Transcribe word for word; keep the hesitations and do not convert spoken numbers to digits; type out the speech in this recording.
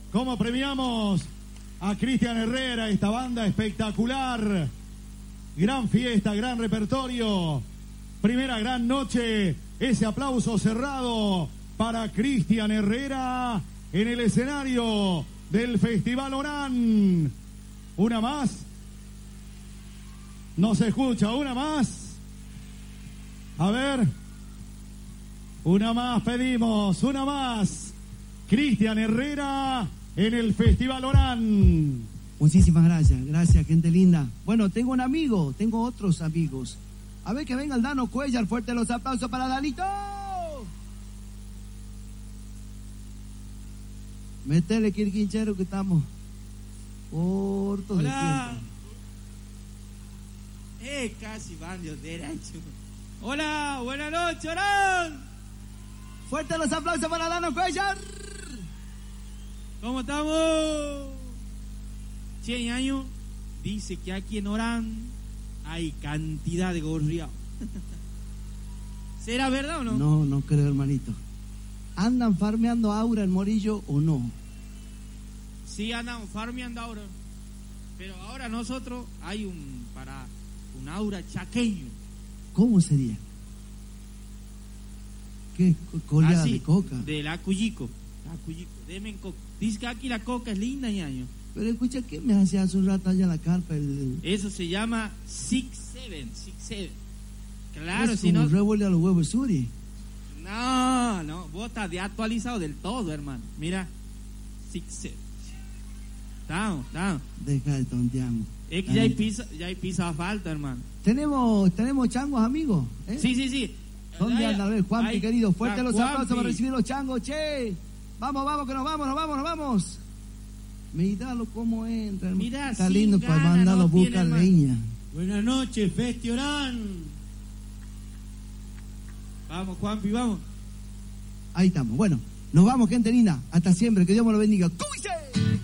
¿Cómo premiamos a Cristian Herrera, esta banda espectacular? Gran fiesta, gran repertorio. Primera gran noche. Ese aplauso cerrado para Cristian Herrera en el escenario del Festival Orán. Una más. No se escucha, una más. A ver. Una más pedimos, una más. Cristian Herrera en el Festival Orán. Muchísimas gracias, gracias, gente linda. Bueno, tengo un amigo, tengo otros amigos. A ver que venga el Dano Cuellar, fuerte los aplausos para Danito. Métele, Quirquinchero, que estamos cortos de Hola. tiempo. Eh, casi van de derecho. Hola, buenas noches, Orán. Fuerte los aplausos para Dano Cuellar. ¿Cómo estamos? Che, ñaño, dice que aquí en Orán hay cantidad de gorriados. ¿Será verdad o no? No, no creo, hermanito. ¿Andan farmeando aura en Morillo o no? Sí, andan farmeando ahora. Pero ahora nosotros hay un para un aura chaqueño. ¿Cómo sería? ¿Qué? ¿Coleada Así, de coca? De la Cuyico. La Cuyico, deme coca. Dice que aquí la coca es linda, ñaño. Pero escucha, ¿qué me hacía hace un rato allá la carpa? El... Eso se llama Six Seven, Six Seven. Claro, es si como no. revuelve a los huevos suri. No, no, vos estás desactualizado del todo, hermano. Mira, Six Seven. Estamos, estamos. Deja de tontearme. Es que ya hay pizza, ya hay pizza a falta, hermano. ¿Tenemos, tenemos changos, amigos? ¿Eh? Sí, sí, sí. ¿Dónde Ahí- anda? A ver, Juanpi, ahí- querido, fuerte ah, los Juanpi. aplausos para recibir los changos, che. Vamos, vamos, que nos vamos, nos vamos, nos vamos. Míralo cómo entra, hermano. Mirá, está sin lindo para ganas mandarlo a no buscar tiene, hermano. leña. Buenas noches, Festi Orán. Vamos, Juanpi, vamos. Ahí estamos. Bueno, nos vamos, gente linda. Hasta siempre. Que Dios me lo bendiga. ¡Cuíse!